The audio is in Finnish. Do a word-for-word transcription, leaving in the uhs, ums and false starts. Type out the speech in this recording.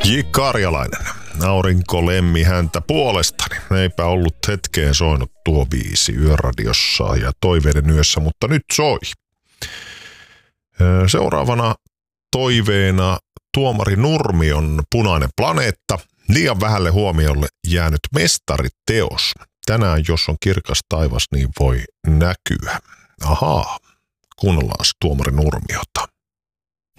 J. Karjalainen, aurinko lemmi häntä puolestani. Eipä ollut hetkeen soinut tuo biisi Yöradiossa ja Toiveiden yössä, mutta nyt soi. Seuraavana toiveena Tuomari Nurmion Punainen planeetta. Liian vähälle huomiolle jäänyt mestariteos. Tänään, jos on kirkas taivas, niin voi näkyä. Ahaa, kuunnellaan Tuomari Nurmiota.